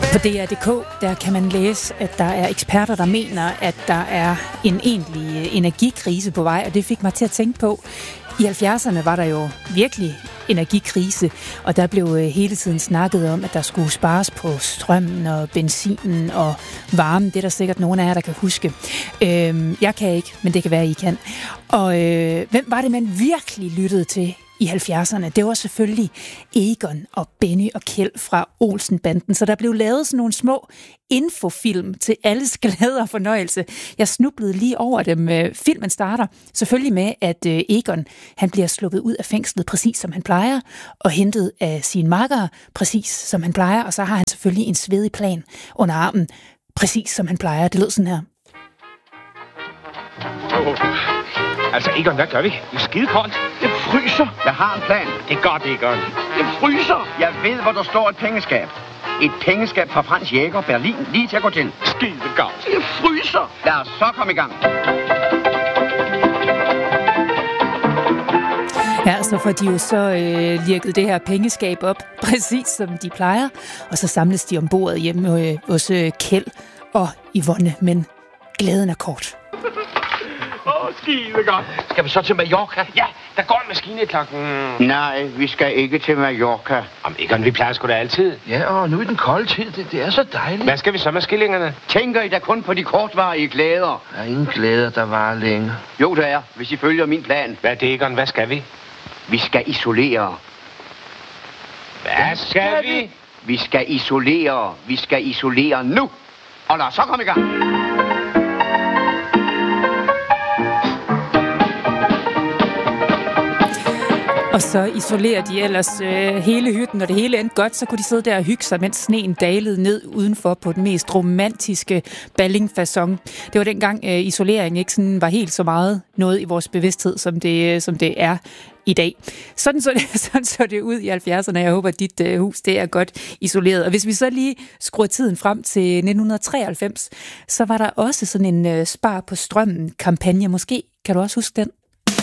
På DR.dk, der kan man læse, at der er eksperter, der mener, at der er en egentlig energikrise på vej, og det fik mig til at tænke på, i 70'erne var der jo virkelig energikrise, og der blev hele tiden snakket om, at der skulle spares på strømmen og benzinen og varmen. Det er der sikkert nogen af jer, der kan huske. Jeg kan ikke, men det kan være, I kan. Og hvem var det, man virkelig lyttede til i 70'erne? Det var selvfølgelig Egon og Benny og Kjeld fra Olsen-banden. Så der blev lavet sådan nogle små infofilm til alles glæde og fornøjelse. Jeg snublede lige over dem. Filmen starter selvfølgelig med, at Egon han bliver sluppet ud af fængslet, præcis som han plejer, og hentet af sine makkere, præcis som han plejer. Og så har han selvfølgelig en svedig plan under armen, præcis som han plejer. Det lød sådan her. Altså, Egon, hvad gør vi? Det er skide koldt. Jeg fryser. Jeg har en plan. Det er godt, Egon. Jeg fryser. Jeg ved, hvor der står et pengeskab. Et pengeskab fra Frans Jæger, Berlin, lige til at gå til. Skide godt. Jeg fryser. Lad os så komme i gang. Ja, så får de jo så lirket det her pengeskab op, præcis som de plejer. Og så samles de ombord hjemme hos Kjeld og Yvonne, men glæden er kort. Skide godt. Skal vi så til Mallorca? Ja, der går en maskine klokken... Nej, vi skal ikke til Mallorca. Om Egon, vi plejer sgu da altid. Ja, og nu i den kolde tid, det er så dejligt. Hvad skal vi så med skillingerne? Tænker I da kun på de kortvarige glæder? Der er ingen glæder, der varer længe. Jo, der er, hvis I følger min plan. Hvad er det, Egon? Hvad skal vi? Vi skal isolere. Hvad skal vi? Vi skal isolere. Vi skal isolere nu. Og lad os så komme i gang. Og så isolerer de ellers hele hytten, og det hele endte godt, så kunne de sidde der og hygge sig, mens sneen dalede ned udenfor på den mest romantiske ballingfacon. Det var dengang isolering ikke sådan var helt så meget noget i vores bevidsthed, som det er i dag. Sådan så det ud i 70'erne. Jeg håber, at dit hus det er godt isoleret. Og hvis vi så lige skruer tiden frem til 1993, så var der også sådan en spar på strømmen kampagne. Måske kan du også huske den?